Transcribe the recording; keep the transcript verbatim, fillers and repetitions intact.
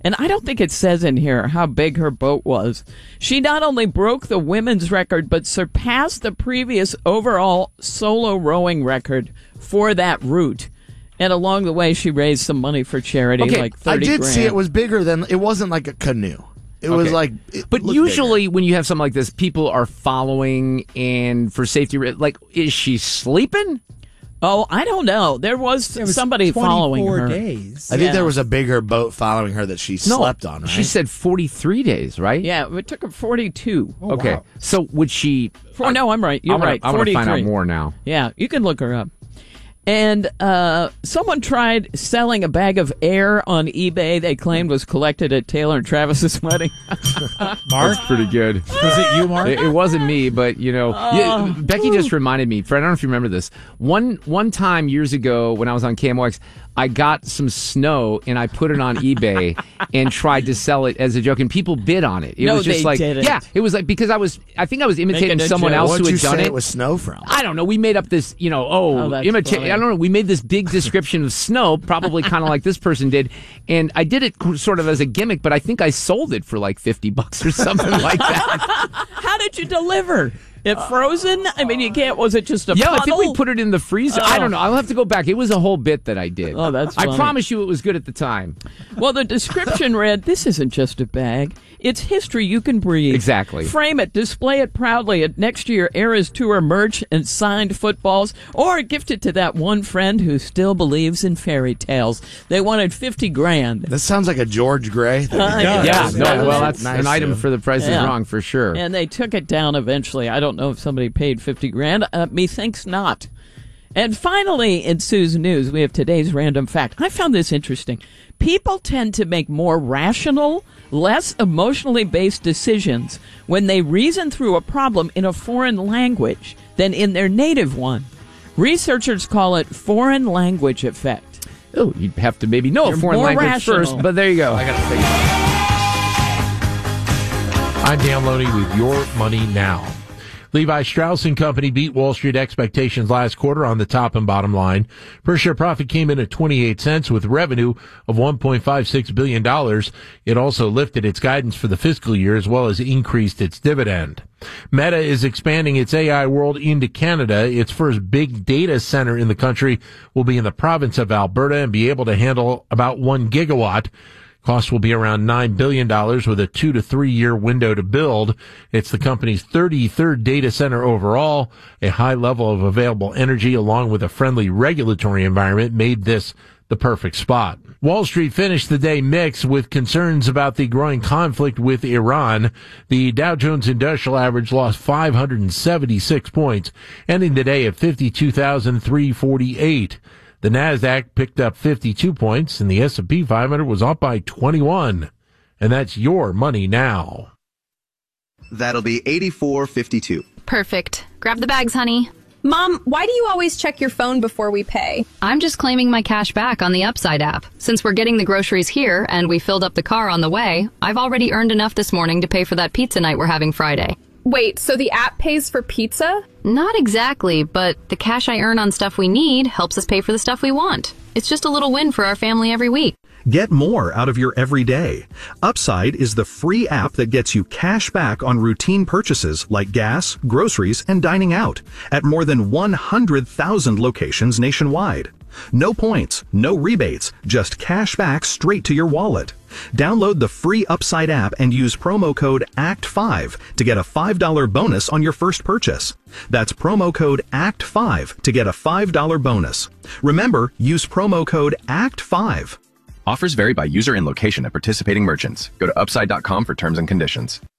And I don't think it says in here how big her boat was. She not only broke the women's record, but surpassed the previous overall solo rowing record for that route. And along the way, she raised some money for charity, okay, like thirty I did grand. see it was bigger than, it wasn't like a canoe. It Okay. was like, it but looked usually bigger. when you have something like this, people are following and for safety, like, is she sleeping? Oh, I don't know. There was, There was somebody following twenty-four her. days. I think Yeah. there was a bigger boat following her that she No, slept on, right? she said forty-three days, right? Yeah, it took her forty-two. Oh, Okay, wow. so would she? For, no, I'm right. You're I wanna, right. I want to find out forty-three. more now. Yeah, you can look her up. And uh, someone tried selling a bag of air on eBay they claimed was collected at Taylor and Travis's wedding. Mark, That's pretty good. was it you, Mark? It, it wasn't me, but you know, yeah, Becky just reminded me. Fred, I don't know if you remember this. One one time years ago when I was on K M O X, I got some snow and I put it on eBay and tried to sell it as a joke, and people bid on it. It No, was just they like, didn't. yeah, it was like because I was, I think I was imitating Making a someone joke. else What'd who you had done say it. it was snow from? I don't know. We made up this, you know, oh, Oh, that's imita- funny. I don't know. We made this big description of snow, probably kind of like this person did, and I did it sort of as a gimmick, but I think I sold it for like fifty bucks or something like that. How did you deliver? It frozen? I mean, you can't. Was it just a Yeah, puddle? I think we put it in the freezer. I don't know. I'll have to go back. It was a whole bit that I did. Oh, that's I funny. promise you it was good at the time. Well, the description read, "This isn't just a bag. It's history you can breathe. Exactly. Frame it, display it proudly at next year Eras Tour merch and signed footballs, or gift it to that one friend who still believes in fairy tales." They wanted fifty grand. That sounds like a George Gray thing. Uh, Yeah. Yeah, That no, was well, that's nice an item of- for the Price Yeah. is Wrong for sure. And they took it down eventually. I don't know if somebody paid fifty grand. Uh, methinks not. And finally, in Sue's News, we have today's random fact. I found this interesting. People tend to make more rational, less emotionally based decisions when they reason through a problem in a foreign language than in their native one. Researchers call it foreign language effect. Oh, you'd have to maybe know You're a foreign more language rational. first, but there you go. I got to figure it out. I'm Dan Loney with Your Money Now. Levi Strauss and Company beat Wall Street expectations last quarter on the top and bottom line. Per share profit came in at twenty-eight cents with revenue of one point five six billion dollars. It also lifted its guidance for the fiscal year as well as increased its dividend. Meta is expanding its A I world into Canada. Its first big data center in the country will be in the province of Alberta and be able to handle about one gigawatt. Cost will be around nine billion dollars with a two to three year window to build. It's the company's thirty-third data center overall. A high level of available energy along with a friendly regulatory environment made this the perfect spot. Wall Street finished the day mixed with concerns about the growing conflict with Iran. The Dow Jones Industrial Average lost five hundred seventy-six points, ending the day at fifty-two thousand three hundred forty-eight. The Nasdaq picked up fifty-two points, and the S and P five hundred was up by twenty-one. And that's Your Money Now. That'll be eighty-four fifty-two. Perfect. Grab the bags, honey. Mom, why do you always check your phone before we pay? I'm just claiming my cash back on the Upside app. Since we're getting the groceries here and we filled up the car on the way, I've already earned enough this morning to pay for that pizza night we're having Friday. Wait, so the app pays for pizza? Not exactly, but the cash I earn on stuff we need helps us pay for the stuff we want. It's just a little win for our family every week. Get more out of your everyday. Upside is the free app that gets you cash back on routine purchases like gas, groceries, and dining out at more than one hundred thousand locations nationwide. No points, no rebates, just cash back straight to your wallet. Download the free Upside app and use promo code A C T five to get a five dollar bonus on your first purchase. That's promo code A C T five to get a five dollar bonus. Remember, use promo code A C T five. Offers vary by user and location at participating merchants. Go to upside dot com for terms and conditions.